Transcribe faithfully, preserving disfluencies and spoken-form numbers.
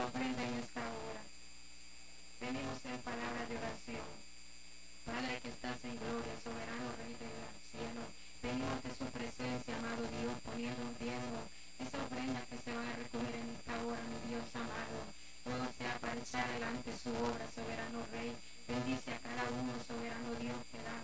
ofrenda en esta hora. Venimos en palabra de oración. Padre que estás en gloria, soberano Rey del cielo, venimos de su presencia, amado Dios, poniendo en riesgo esa ofrenda que se va a recoger en esta hora, mi Dios amado. Todo sea para echar adelante su obra, soberano Rey. Bendice